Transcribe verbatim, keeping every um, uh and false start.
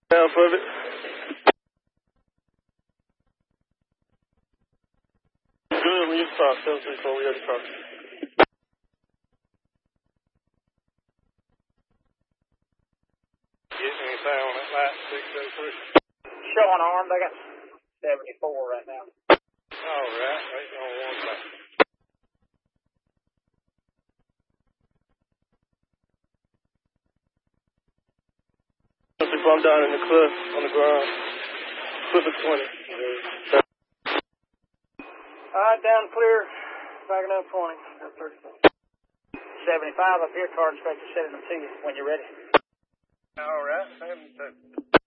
Half of it. Good when you stop. seven three four, we already talked. Get anything on that light, six oh three. Showing armed, I got seventy-four right now. All right, waiting on one back. I'm down in the cliff on the ground. Cliff is twenty. Alright, down clear. Backing up twenty. seventy-five up here, card inspector sending them to you when you're ready. All right, seventy-two.